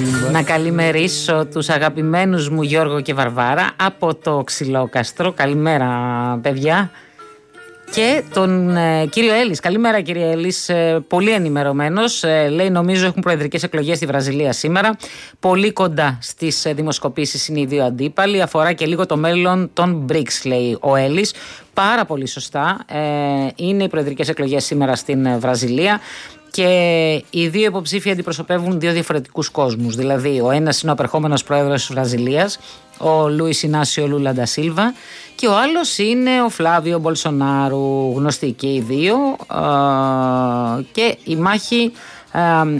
Να καλημερίσω τους αγαπημένους μου Γιώργο και Βαρβάρα από το Ξυλόκαστρο. Καλημέρα παιδιά. Και τον κύριο Έλλης. Καλημέρα κύριε Έλλης, πολύ ενημερωμένος. Λέει νομίζω έχουν προεδρικές εκλογές στη Βραζιλία σήμερα. Πολύ κοντά στις δημοσκοπήσεις είναι οι δύο αντίπαλοι. Αφορά και λίγο το μέλλον των BRICS, λέει ο Έλλης. Πάρα πολύ σωστά. Είναι οι προεδρικές εκλογές σήμερα στην Βραζιλία. Και οι δύο υποψήφοι αντιπροσωπεύουν δύο διαφορετικούς κόσμους. Δηλαδή, ο ένας είναι ο απερχόμενος πρόεδρος της Βραζιλίας, ο Λούις Ινάσιο Λούλα ντα Σίλβα, και ο άλλος είναι ο Φλάβιο Μπολσονάρου, γνωστοί και οι δύο. Και η μάχη